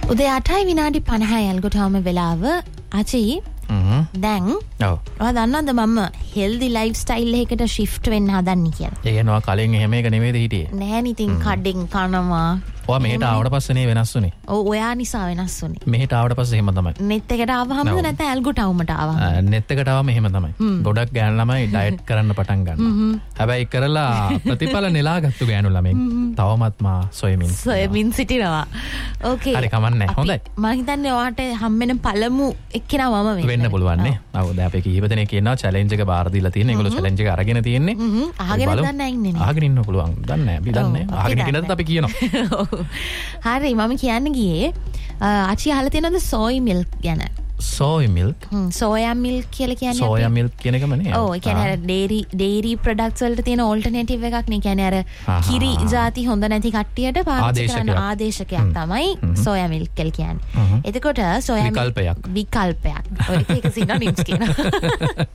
උදේ 8යි විනාඩි 50යි අල්ගොටම වෙලාව. ආචි දැන් ඔයා දන්නවද මම හෙල්දි ලයිෆ් ස්ටයිල් එකකට ෂිෆ්ට් වෙන්න හදන්නේ කියලා? ඒ කියනවා කලින් එහෙම එක නෙමෙයිද හිටියේ? නෑනේ ඉතින් කඩෙන් කනවා. ඔයා මෙහෙට ආවට පස්සේනේ වෙනස් වුනේ. ඔව් ඔයා නිසා වෙනස් වුනේ. මෙහෙට ආවට පස්සේ එහෙම තමයි. net එකට ආවහමද නැත්නම් ඇල්ගොටවුමට ආවහම? net එකට ආවම එහෙම තමයි. ගොඩක් ගෑනු ළමයි ඩයට් කරන්න පටන් ගන්නවා. හැබැයි කරලා ප්‍රතිඵල නෙලාගත්තු ගෑනු ළමයි තවමත් මා සොයමින් සිටිනවා. ඕකේ. හරි කමන්නේ. හොඳයි. මම හිතන්නේ ඔයාට හම්බෙන පළමු එක්කෙනා මම වෙන්න පුළුවන් නේ. ඔව් දැන් අපි කීප දෙනෙක් ඉන්නවා චැලෙන්ජ් එක බාර දීලා තියෙන. ඒගොල්ලෝ චැලෙන්ජ් එක අරගෙන තියෙන්නේ. අහගෙන දන්නේ ඉන්නේ නේ. අහගෙන ඉන්න පුළුවන්. දන්නේ නැහැ. අපි දන්නේ නැහැ. අහගෙන ඉන්නත් අපි කියනවා. හරි මම කියන්න ගියේ අචි අහලා තියෙනවද සෝයි මිල්ක් ගැන? සෝයි මිල්ක් සෝයා මිල්ක් කියලා කියන්නේ සෝයා මිල්ක් කියන එකම නේ. ඔව් ඒ කියන්නේ අර ඩේරි ප්‍රොඩක්ට්ස් වලට තියෙන ඕල්ටර්නේටිව් එකක් නේ. කියන්නේ අර කිරි ಜಾති හොඳ නැති කට්ටියට පාවිච්චි කරන ආදේශකයක් තමයි සෝයා මිල්ක් කියලා කියන්නේ. එතකොට සෝයා විකල්පයක්. ඔය එක සිනොනිම්ස් කියනවා.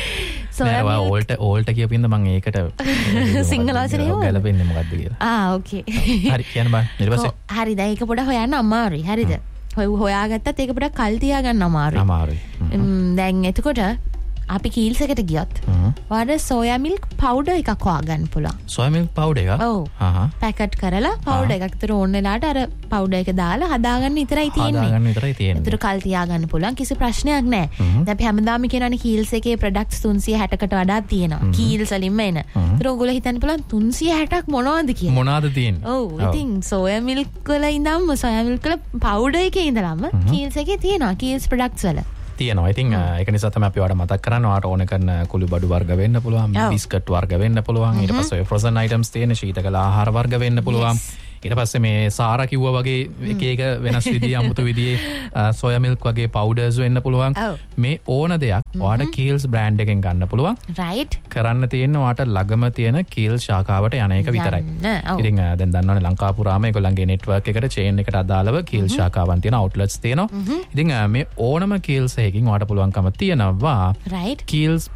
සෝයා ඕල්ට කියපින්ද මම ඒකට සිංහල වචනේ හොයන්න ගැලපෙන්නේ මොකද්ද කියලා. ඕකේ. හරි කියන්න බෑ. ඊට පස්සේ හරි දැන් ඒක පොඩ්ඩක් හොයන්න අමාරුයි. හරිද? හොයාගත්තත් ඒක පොඩ්ඩක් කල් තියාගන්න අමාරුයි. දැන් එතකොට අපි කීල්ස් එකට ගියොත් ඔයාලට සෝයා මිල්ක් පවුඩර් එකක් හොයාගන්න පුළුවන්. සෝයා මිල්ක් පවුඩර් එක? ඔව්. පැකට් කරලා පවුඩර් එකක්. ඒතර ඕන වෙලාවට අර පවුඩර් එක දාලා හදාගන්න විතරයි තියෙන්නේ. හදාගන්න විතරයි තියෙන්නේ. ඒතර කල් තියාගන්න පුළුවන් කිසි ප්‍රශ්නයක් නැහැ. දැන් අපි හැමදාම කියනවානේ කීල්ස් එකේ ප්‍රොඩක්ට්ස් 360කට වඩා තියෙනවා. කීල්ස් වලින්ම එන. ඒතර ඔයගොල්ලෝ හිතන්න පුළුවන් 360ක් මොනවද කියලා. මොනවද තියෙන්නේ? ඔව්. ඉතින් සෝයා මිල්ක් වල ඉඳන්ම සෝයා මිල්ක් වල පවුඩර් එකේ ඉඳලාම කීල්ස් එකේ තියෙනවා. කීල්ස් ප්‍රොඩක්ට්ස් වල තියෙනවා. ඉතින් ඒක නිසා තමයි අපි ඔයාලට මතක් කරන්නේ ඔයාලට ඕන කරන කුළු බඩු වර්ග වෙන්න පුළුවන්, බිස්කට් වර්ග වෙන්න පුළුවන්. ඊට පස්සේ ෆ්‍රොසන් අයිටම්ස් තියෙන ශීතකල ආහාර වර්ග වෙන්න පුළුවන්. ඊට පස්සේ මේ සාරා කිව්වා වගේ එක එක වෙනස් විදිහේ අමුතු විදිහේ සෝයා මිල්ක් වගේ පවුඩර්ස් වෙන්න පුළුවන්. මේ ඕන දෙයක් ඔයාලට කීල්ස් බ්‍රෑන්ඩ් එකෙන් ගන්න පුළුවන්. රයිට්. කරන්න තියෙන්නේ ඔයාලට ළඟම තියෙන කීල්ස් ශාඛාවට යන එක විතරයි. ඉතින් දැන් දන්නවනේ ලංකාව පුරාම ඒගොල්ලන්ගේ නෙට්වර්ක් එකට චේන් එකට අදාළව කීල්ස් ශාඛාවන් තියෙන අවුට්ලට්ස් තියෙනවා. ඉතින් මේ ඕනම කීල්ස් එකකින් ඔයාලට පුළුවන්කම තියෙනවා. රයිට්. කීල්ස්